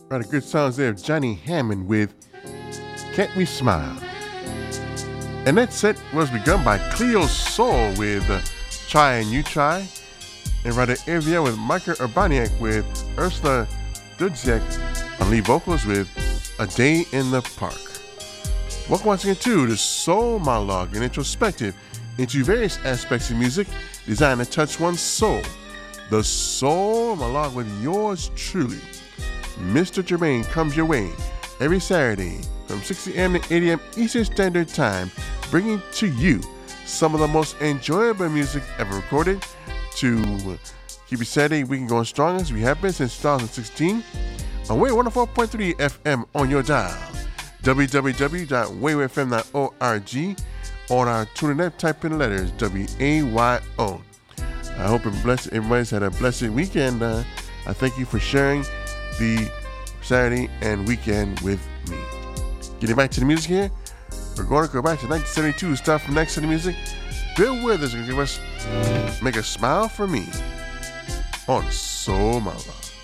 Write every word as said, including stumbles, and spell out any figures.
Right, a good sounds there of Johnny Hammond with Can't We Smile. And that set was begun by Cleo Soul with uh, Try and You Try. And right at Avia with Micah Urbaniak with Ursula Dudziak on lead vocals with A Day in the Park. Welcome once again to the Soul Monologue, an introspective into various aspects of music designed to touch one's soul. The Soul Monologue with yours truly, Mister Jermaine, comes your way every Saturday from six a.m. to eight a.m. Eastern Standard Time, bringing to you some of the most enjoyable music ever recorded to keep you Saturday weekend going strong as we have been since two thousand sixteen on Way one oh four point three F M on your dial, w w w dot wayway f m dot org. On our TuneIn app, type in the letters W A Y O. I hope and bless, everybody's had a blessed weekend. Uh, I thank you for sharing the Saturday and weekend with me. Getting back to the music here, we're going to go back to nineteen seventy-two. Start from next to the music. Bill Withers will give us Make a Smile for Me on Soul Monologue.